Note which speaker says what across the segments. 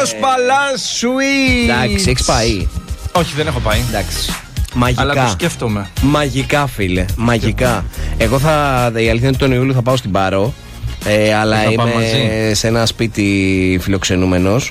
Speaker 1: Πάρος Παλάς Sweets.
Speaker 2: Εντάξει, έχεις πάει?
Speaker 1: Όχι, δεν έχω πάει.
Speaker 2: Εντάξει. Μαγικά.
Speaker 1: Αλλά το σκέφτομαι.
Speaker 2: Μαγικά, φίλε. Μαγικά. Εγώ η αλήθεια είναι ότι τον Ιούλιο θα πάω στην Πάρο. Αλλά είμαι σε ένα σπίτι φιλοξενούμενος.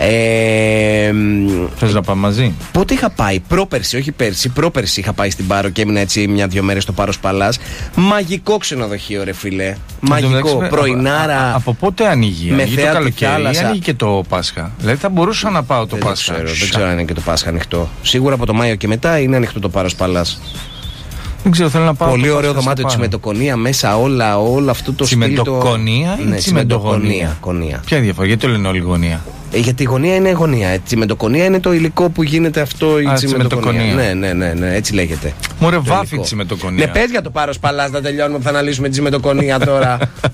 Speaker 1: Θες να πάμε μαζί?
Speaker 2: Πότε είχα πάει? Πρόπερση, όχι πέρσι. Πρόπερση είχα πάει στην Πάρο και έμεινα έτσι 1-2 μέρες στο Πάρος Παλάς. Μαγικό ξενοδοχείο, ρε φίλε. Μαγικό. Πρωινάρα.
Speaker 1: Από πότε ανοίγει?
Speaker 2: Με
Speaker 1: ανοίγει το καλοκαίρι, ανοίγει και το Πάσχα? Δηλαδή θα μπορούσα να πάω το Πάσχα.
Speaker 2: Δεν ξέρω αν είναι και το Πάσχα ανοιχτό. Σίγουρα από το Μάιο και μετά είναι ανοιχτό το Πάρος Παλάς.
Speaker 1: Δεν ξέρω, θέλω να πάω.
Speaker 2: Πολύ ωραίο δωμάτιο, τσιμεντοκονία μέσα, όλο αυτό το στυλ.
Speaker 1: Τσιμεντοκονία ή τσιμεντογωνία? Ποια είναι η διαφορά, γιατί το λένε όλη γωνία?
Speaker 2: Γιατί η γωνία είναι γωνία. Η τσιμεντοκονία είναι το υλικό που γίνεται αυτό, η τσιμεντοκονία. Ναι, έτσι λέγεται.
Speaker 1: Μωρέ, βάφει τη τσιμεντοκονία.
Speaker 2: Ναι, πες για το Πάρος Παλάς να τελειώνουμε που θα αναλύσουμε τη τσιμεντοκονία τώρα.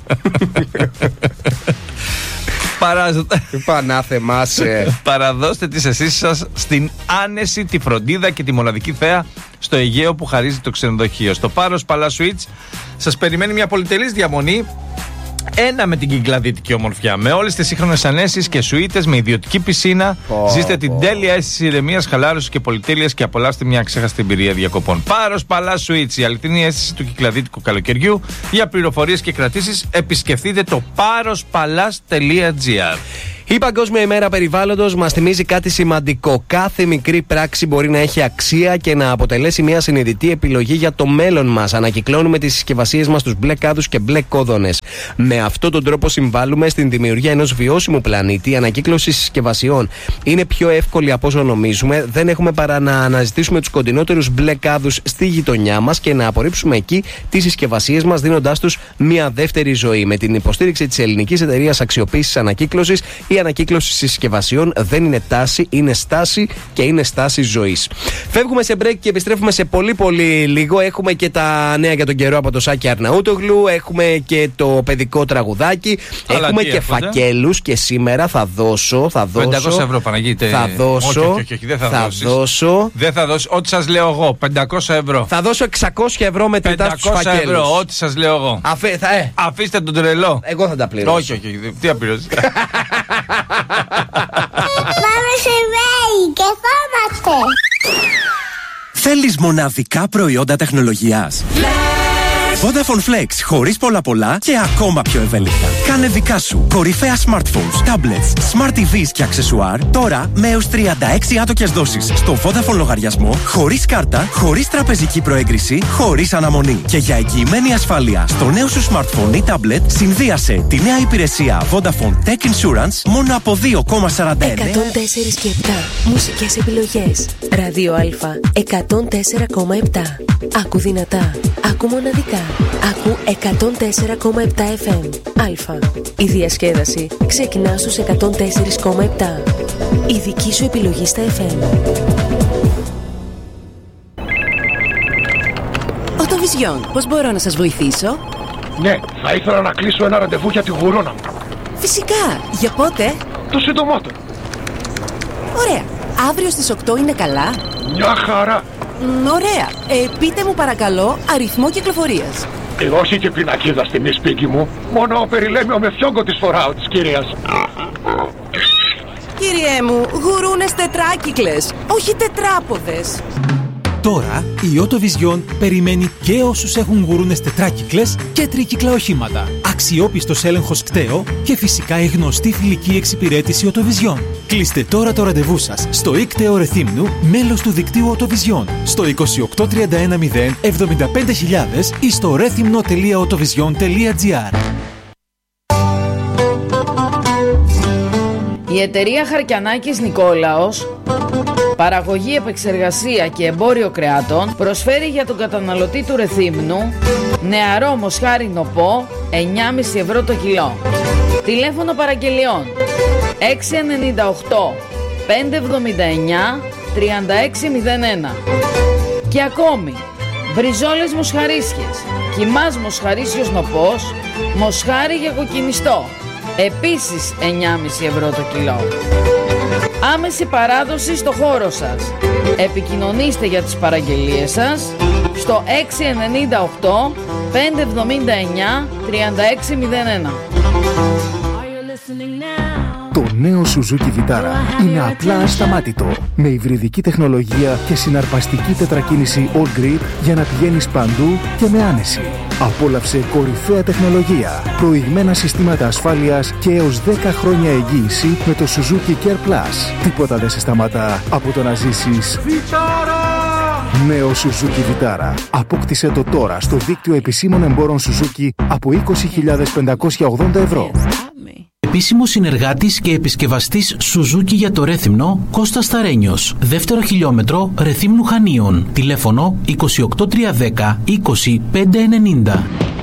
Speaker 2: Πανάθεμά σε.
Speaker 1: Παραδώστε τις αισθήσεις σας στην άνεση, τη φροντίδα και τη μοναδική θέα στο Αιγαίο που χαρίζει το ξενοδοχείο. Στο Πάρος Παλάς Sweets σας περιμένει μια πολυτελής διαμονή. Ένα με την κυκλαδίτικη ομορφιά, με όλες τις σύγχρονες ανέσεις και σουίτες, με ιδιωτική πισίνα. Ζήστε την τέλεια αίσθηση ηρεμίας, χαλάρωσης και πολυτέλειας και απολαύστε μια αξέχαστη εμπειρία διακοπών. Πάρος Παλάς Sweets, η αληθινή αίσθηση του κυκλαδίτικου καλοκαιριού. Για πληροφορίες και κρατήσεις επισκεφτείτε το parospallas.gr.
Speaker 2: Η Παγκόσμια ημέρα περιβάλλοντος μας θυμίζει κάτι σημαντικό. Κάθε μικρή πράξη μπορεί να έχει αξία και να αποτελέσει μια συνειδητή επιλογή για το μέλλον μας. Ανακυκλώνουμε τις συσκευασίες μας στους μπλε κάδους και μπλε κόδωνες. Με αυτόν τον τρόπο συμβάλλουμε στην δημιουργία ενός βιώσιμου πλανήτη. Η ανακύκλωση συσκευασιών είναι πιο εύκολη από όσο νομίζουμε. Δεν έχουμε παρά να αναζητήσουμε τους κοντινότερους μπλε κάδους στη γειτονιά μας και να απορρίψουμε εκεί τις συσκευασίες μας, δίνοντάς τους μια δεύτερη ζωή. Με την υποστήριξη της ελληνικής εταιρείας αξιοποίησης ανακύκλωσης, η ανακύκλωση συσκευασιών δεν είναι τάση, είναι στάση και είναι στάση ζωής. Φεύγουμε σε break και επιστρέφουμε σε πολύ λίγο. Έχουμε και τα νέα για τον καιρό από το Σάκη Αρναούτογλου. Έχουμε και το παιδικό τραγουδάκι. Έχουμε και φακέλους και σήμερα θα δώσω
Speaker 1: 500 ευρώ, Παναγίτη.
Speaker 2: Θα δώσω.
Speaker 1: Όχι, δεν θα δώσω. Δεν θα δώσω. Ό,τι σας λέω εγώ. 500 ευρώ.
Speaker 2: Θα δώσω 600 ευρώ μετρητά στους φακέλους. 500 ευρώ,
Speaker 1: ό,τι σας λέω εγώ. Αφήστε τον τρελό.
Speaker 2: Εγώ θα τα πληρώσω.
Speaker 1: Όχι. Τι θα πληρώσει?
Speaker 3: Πάμε σε βέη και φόμαστε.
Speaker 4: Θέλεις μοναδικά προϊόντα τεχνολογίας? Vodafone Flex, χωρίς πολλά και ακόμα πιο ευέλικτα. Κάνε δικά σου κορυφαία smartphones, tablets, smart TVs και αξεσουάρ τώρα με έως 36 άτοκες δόσεις στο Vodafone λογαριασμό, χωρίς κάρτα, χωρίς τραπεζική προέγκριση, χωρίς αναμονή. Και για εγγυημένη ασφάλεια στο νέο σου smartphone ή tablet, συνδύασε τη νέα υπηρεσία Vodafone Tech Insurance μόνο από 2,49.
Speaker 5: 104 και 7 μουσικές επιλογές. Ραδίο Α 104,7. Άκου δυνατά, άκου μοναδικά. Άκου 104,7 FM. Α. Η διασκέδαση ξεκινά στους 104,7. Η δική σου επιλογή στα FM. Οτοβιζιόν, πώς μπορώ να σας βοηθήσω?
Speaker 6: Ναι, θα ήθελα να κλείσω ένα ραντεβού για τη γουρώνα μου.
Speaker 5: Φυσικά, για πότε?
Speaker 6: Το συντομότερο.
Speaker 5: Ωραία, αύριο στις 8 είναι καλά?
Speaker 6: Μια χαρά.
Speaker 5: Ωραία, πείτε μου παρακαλώ αριθμό κυκλοφορίας.
Speaker 6: Όχι και πινακίδα στην ίσπικη μου. Μόνο περιλέμιο με φιόγκο της φοράω της κυρίας.
Speaker 5: Κύριέ μου, γουρούνες τετράκυκλες, όχι τετράποδες.
Speaker 7: Τώρα η Οτοβιζιόν περιμένει και όσους έχουν γουρούνες τετράκυκλες και τρίκυκλα οχήματα. Αξιόπιστος έλεγχος κταίο και φυσικά η γνωστή φιλική εξυπηρέτηση Οτοβιζιόν. Κλείστε τώρα το ραντεβού σας στο ΙΚΤΕΟ Ρεθύμνου, μέλος του δικτύου Οτοβιζιόν, στο 28310 75000 ή στο rethymno.otovision.gr.
Speaker 8: Η εταιρεία Χαρκιανάκης Νικόλαος, παραγωγή, επεξεργασία και εμπόριο κρεάτων, προσφέρει για τον καταναλωτή του Ρεθύμνου νεαρό μοσχάρι νοπό 9,5 ευρώ το κιλό. Τηλέφωνο παραγγελιών 698 579 3601. Και ακόμη μπριζόλες μοσχαρίσιες, κιμάς μοσχαρίσιος νοπός, μοσχάρι για κοκκινιστό, επίσης 9,5 ευρώ το κιλό. Άμεση παράδοση στο χώρο σας. Επικοινωνήστε για τις παραγγελίες σας στο 698 579 3601.
Speaker 9: Το νέο Suzuki Vitara είναι απλά ασταμάτητο. Με υβριδική τεχνολογία και συναρπαστική τετρακίνηση All Grip για να πηγαίνεις παντού και με άνεση. Απόλαυσε κορυφαία τεχνολογία, προηγμένα συστήματα ασφάλειας και έως 10 χρόνια εγγύηση με το Suzuki Care Plus. Τίποτα δεν σε σταματά από το να ζήσεις Vitara! Νέο Suzuki Vitara. Απόκτησε το τώρα στο δίκτυο επισήμων εμπόρων Suzuki από 20.580 ευρώ.
Speaker 10: Επίσημος συνεργάτης και επισκευαστής Suzuki για το Ρέθυμνο, Κώστας Σταρένιος. Δεύτερο χιλιόμετρο Ρεθύμνου Χανίων. Τηλέφωνο 28310 20590.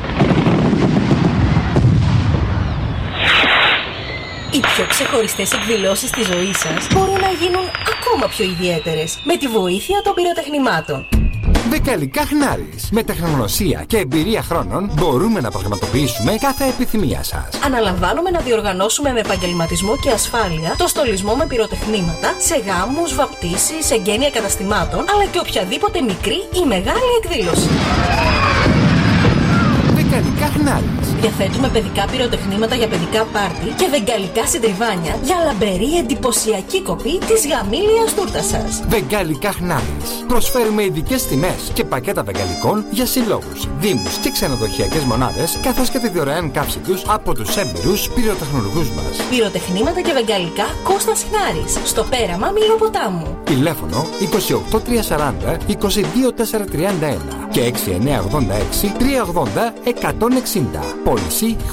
Speaker 11: Οι πιο ξεχωριστές εκδηλώσεις της ζωής σας μπορούν να γίνουν ακόμα πιο ιδιαίτερες με τη βοήθεια των πυροτεχνημάτων.
Speaker 12: Δεκαλικά Χνάρης. Με τεχνογνωσία και εμπειρία χρόνων μπορούμε να πραγματοποιήσουμε κάθε επιθυμία σας.
Speaker 11: Αναλαμβάνουμε να διοργανώσουμε με επαγγελματισμό και ασφάλεια το στολισμό με πυροτεχνήματα σε γάμους, βαπτίσεις, εγγένεια καταστημάτων, αλλά και οποιαδήποτε μικρή ή μεγάλη εκδήλωση.
Speaker 12: Δεκαλικά Χνάρης.
Speaker 11: Διαθέτουμε παιδικά πυροτεχνήματα για παιδικά πάρτι και βεγγαλικά συντριβάνια για λαμπερή εντυπωσιακή κοπή της γαμήλιας τούρτας σας.
Speaker 12: Βεγγαλικά Χνάρης. Προσφέρουμε ειδικές τιμές και πακέτα βεγγαλικών για συλλόγους, δήμους και ξενοδοχειακές μονάδες, καθώς και τη δωρεάν κάψη τους από τους έμπειρους πυροτεχνολογούς μας.
Speaker 11: Πυροτεχνήματα και βεγγαλικά Κώστας Χνάρης. Στο πέραμα Μήλο-Ποτάμου.
Speaker 12: Τηλέφωνο 28340 22431 και 6986 380 160. Πώληση